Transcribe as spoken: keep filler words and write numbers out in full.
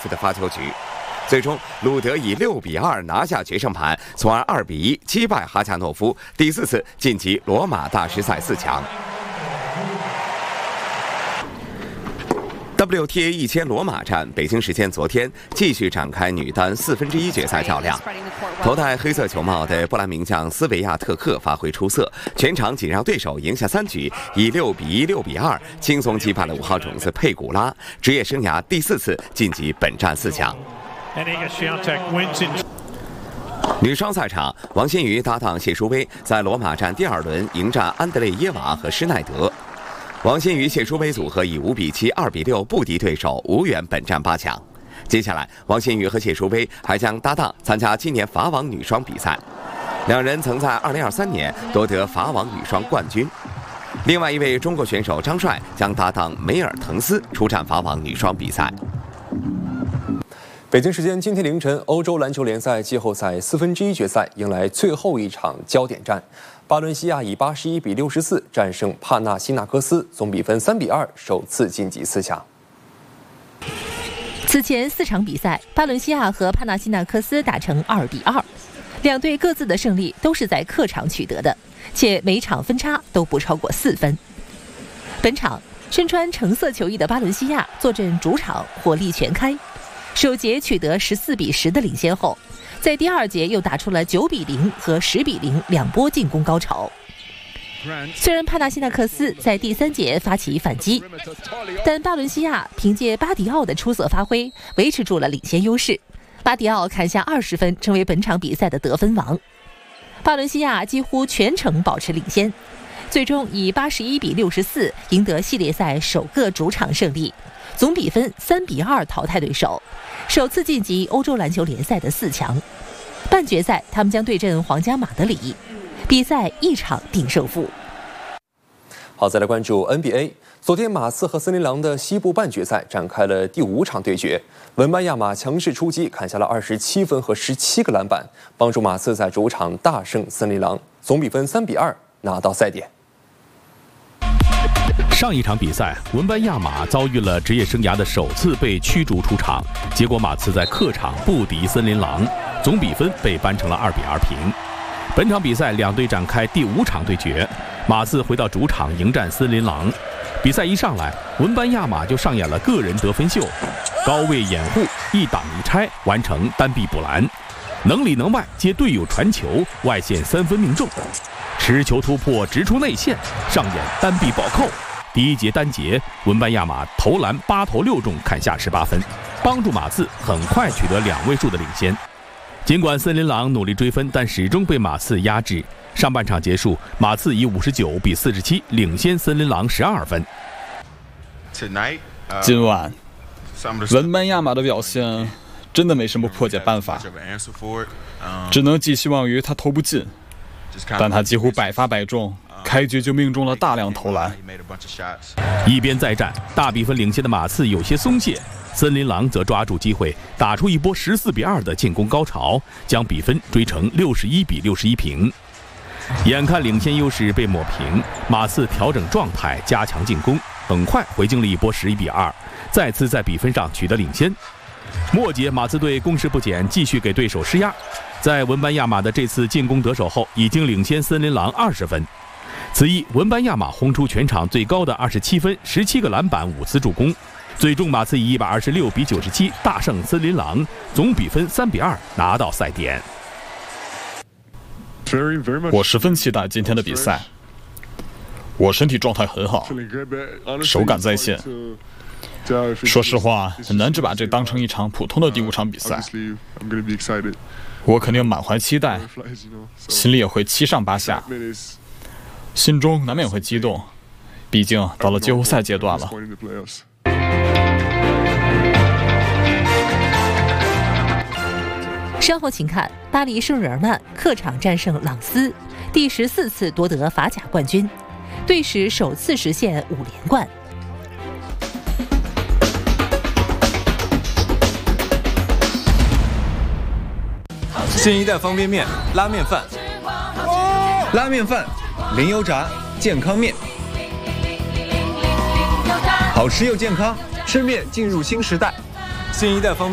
夫的发球局。最终，鲁德以六比二拿下决胜盘，从而二比一击败哈恰诺夫，第四次晋级罗马大师赛四强。W T A 一千罗马站，北京时间昨天继续展开女单四分之一决赛较量。头戴黑色球帽的波兰名将斯维亚特克发挥出色，全场仅让对手赢下三局，以六比一、六比二轻松击败了五号种子佩古拉，职业生涯第四次晋级本站四强。女双赛场，王欣瑜搭档谢淑薇在罗马站第二轮迎战安德烈耶娃和施耐德。王欣瑜、谢淑薇组合以五比七、二比六不敌对手，无缘本站八强。接下来，王欣瑜和谢淑薇还将搭档参加今年法网女双比赛。两人曾在二零二三年夺得法网女双冠军。另外一位中国选手张帅将搭档梅尔滕斯出战法网女双比赛。 北京时间今天凌晨，欧洲篮球联赛季后赛四分之一决赛迎来最后一场焦点战。巴伦西亚以八十一比六十四战胜帕纳西纳科斯，总比分三比二，首次晋级四强。 此前四场比赛，巴伦西亚和帕纳西纳科斯打成二比二，两队各自的胜利都是在客场取得的，且每场分差都不超过四分。本场身穿橙色球衣的巴伦西亚坐镇主场，火力全开。首节取得十四比十的领先后，在第二节又打出了九比零和十比零两波进攻高潮。虽然帕纳西纳克斯在第三节发起反击，但巴伦西亚凭借巴迪奥的出色发挥，维持住了领先优势。巴迪奥砍下二十分，成为本场比赛的得分王。巴伦西亚几乎全程保持领先，最终以八十一比六十四赢得系列赛首个主场胜利，总比分三比二淘汰对手，首次晋级欧洲篮球联赛的四强。半决赛他们将对阵皇家马德里，比赛一场定胜负。 好，再来关注 N B A。昨天马刺和森林狼的西部半决赛展开了第五场对决，文班亚马强势出击，砍下了二十七分和十七个篮板，帮助马刺在主场大胜森林狼，总比分三比二拿到赛点。 上一场比赛，文班亚马遭遇了职业生涯的首次被驱逐出场，结果马刺在客场不敌森林狼，总比分被扳成了二比二平。本场比赛两队展开第五场对决，马刺回到主场迎战森林狼。比赛一上来，文班亚马就上演了个人得分秀，高位掩护，一挡一拆，完成单臂补篮，能里能外接队友传球，外线三分命中，持球突破直出内线，上演单臂暴扣。第一节单节，文班亚马投篮八投六中，砍下十八分，帮助马刺很快取得两位数的领先。尽管森林狼努力追分，但始终被马刺压制。上半场结束，马刺以五十九比四十七领先森林狼十二分。 今晚，文班亚马的表现真的没什么破解办法，只能寄希望于他投不进，但他几乎百发百中。开局就命中了大量投篮。 一边再战，大比分领先的马刺有些松懈，森林狼则抓住机会打出一波十四比二的进攻高潮，将比分追成六十一比六十一平。眼看领先优势被抹平，马刺调整状态，加强进攻，很快回敬了一波十一比二，再次在比分上取得领先。末节马刺队攻势不减，继续给对手施压，在文班亚马的这次进攻得手后，已经领先森林狼二十分。此役，文班亚马轰出全场最高的二十七分、十七个篮板、五次助攻。最终，马刺以一百二十六比九十七大胜森林狼，总比分三比二拿到赛点。 我十分期待今天的比赛。我身体状态很好，手感在线。说实话，很难只把这当成一场普通的第五场比赛。我肯定满怀期待，心里也会七上八下。心中难免会激动，毕竟到了季后赛阶段了。 稍后请看巴黎圣日耳曼客场战胜朗斯，第十四次夺得法甲冠军，队史首次实现五连冠。 新一代方便面拉面饭，拉面饭。零油炸健康面，好吃又健康，吃面进入新时代。新一代方便